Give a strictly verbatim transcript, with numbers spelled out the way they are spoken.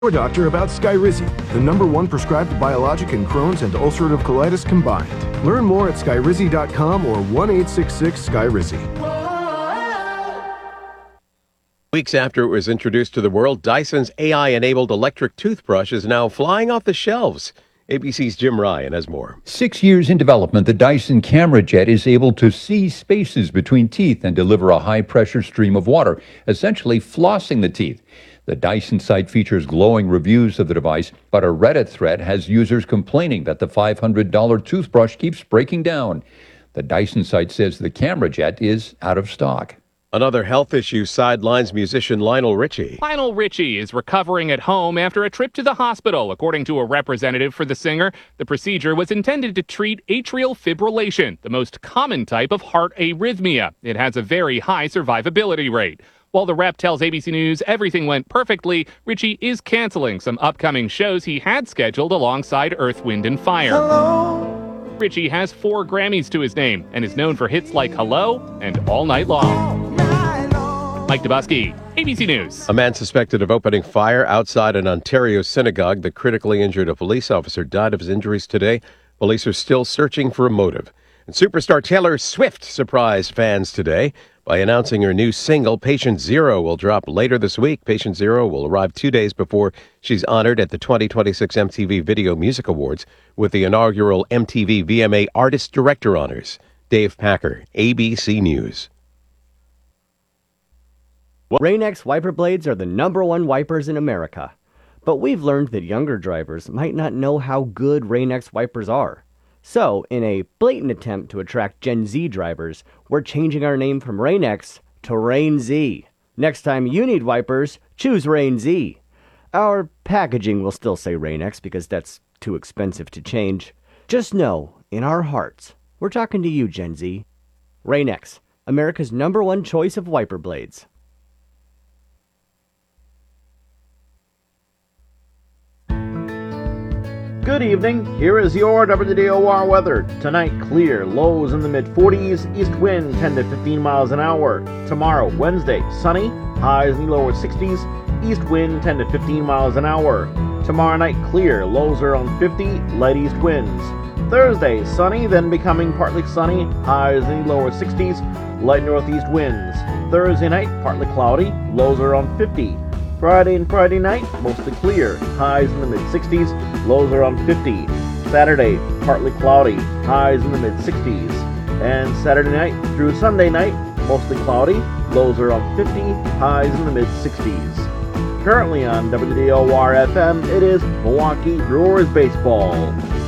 Your doctor about Skyrizi, the number one prescribed biologic in Crohn's and ulcerative colitis combined. Learn more at skyrizi dot com or one eight six six Skyrizi. Weeks after it was introduced to the world, Dyson's A I-enabled electric toothbrush is now flying off the shelves. A B C's Jim Ryan has more. Six years in development, the Dyson Camera Jet is able to see spaces between teeth and deliver a high-pressure stream of water, essentially flossing the teeth. The Dyson site features glowing reviews of the device, but a Reddit thread has users complaining that the five hundred dollars toothbrush keeps breaking down. The Dyson site says the Camera Jet is out of stock. Another health issue sidelines musician Lionel Richie. Lionel Richie is recovering at home after a trip to the hospital. According to a representative for the singer, the procedure was intended to treat atrial fibrillation, the most common type of heart arrhythmia. It has a very high survivability rate. While the rep tells A B C News everything went perfectly, Richie is canceling some upcoming shows he had scheduled alongside Earth, Wind and Fire. Hello. Richie has four Grammys to his name and is known for hits like Hello and All Night Long. Mike Dubusky, A B C News. A man suspected of opening fire outside an Ontario synagogue that critically injured a police officer died of his injuries today. Police are still searching for a motive. And superstar Taylor Swift surprised fans today by announcing her new single, Patient Zero, will drop later this week. Patient Zero will arrive two days before she's honored at the twenty twenty-six M T V Video Music Awards with the inaugural M T V V M A Artist Director Honors. Dave Packer, A B C News. Rain-X wiper blades are the number one wipers in America. But we've learned that younger drivers might not know how good Rain-X wipers are. So, in a blatant attempt to attract Gen Z drivers, we're changing our name from Rain-X to Rain-Z. Next time you need wipers, choose Rain-Z. Our packaging will still say Rain-X because that's too expensive to change. Just know, in our hearts, we're talking to you, Gen Z. Rain-X, America's number one choice of wiper blades. Good evening, here is your W D O R weather. Tonight, clear, lows in the mid forties, east wind ten to fifteen miles an hour. Tomorrow, Wednesday, sunny, highs in the lower sixties, east wind ten to fifteen miles an hour. Tomorrow night, clear, lows around fifty, light east winds. Thursday, sunny, then becoming partly sunny, highs in the lower sixties, light northeast winds. Thursday night, partly cloudy, lows around fifty. Friday and Friday night, mostly clear, highs in the mid sixties, lows around fifty. Saturday, partly cloudy, highs in the mid sixties. And Saturday night through Sunday night, mostly cloudy, lows around fifty, highs in the mid sixties. Currently on W D O R F M, it is Milwaukee Brewers baseball.